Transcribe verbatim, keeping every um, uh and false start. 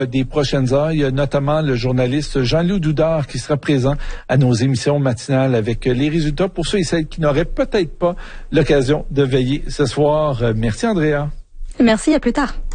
des prochaines heures. Il y a notamment le journaliste Jean-Loup Doudard qui sera présent à nos émissions matinales avec les résultats pour ceux et celles qui n'auraient peut-être pas l'occasion de veiller ce soir. Merci Andrea. Merci, à plus tard.